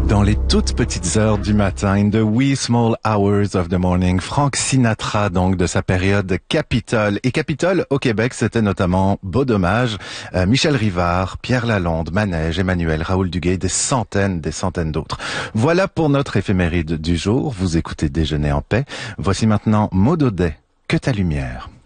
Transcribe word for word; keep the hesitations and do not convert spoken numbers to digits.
Dans les toutes petites heures du matin, in the wee small hours of the morning, Frank Sinatra, donc, de sa période Capitole. Et Capitole, au Québec, c'était notamment Beau Dommage, euh, Michel Rivard, Pierre Lalonde, Manège, Emmanuel, Raoul Duguay, des centaines, des centaines d'autres. Voilà pour notre éphéméride du jour. Vous écoutez Déjeuner en paix. Voici maintenant Maud Audet, Que ta lumière.